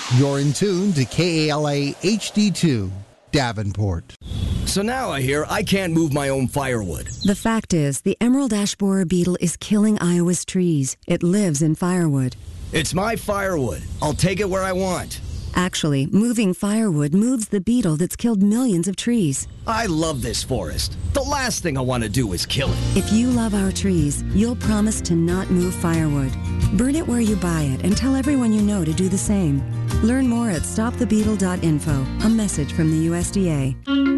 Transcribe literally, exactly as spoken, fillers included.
You're in tune to K A L A H D two, Davenport. So now I hear I can't move my own firewood. The fact is, the emerald ash borer beetle is killing Iowa's trees. It lives in firewood. It's my firewood. I'll take it where I want. Actually, moving firewood moves the beetle that's killed millions of trees. I love this forest. The last thing I want to do is kill it. If you love our trees, you'll promise to not move firewood. Burn it where you buy it and tell everyone you know to do the same. Learn more at stop the beetle dot info. A message from the U S D A.